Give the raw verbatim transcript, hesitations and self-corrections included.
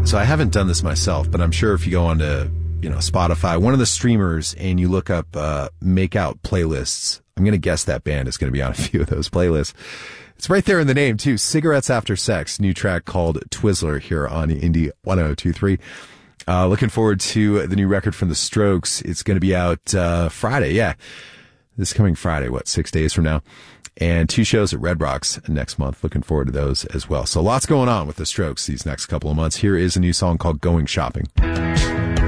So I haven't done this myself, but I'm sure if you go onto, you know, Spotify, one of the streamers, and you look up uh, Make Out playlists, I'm going to guess that band is going to be on a few of those playlists. It's right there in the name, too. Cigarettes After Sex, new track called Twizzler here on Indie one oh two three. Uh, looking forward to the new record from The Strokes. It's going to be out uh, Friday, yeah. This coming Friday, what, six days from now? And two shows at Red Rocks next month. Looking forward to those as well. So lots going on with The Strokes these next couple of months. Here is a new song called Going Shopping.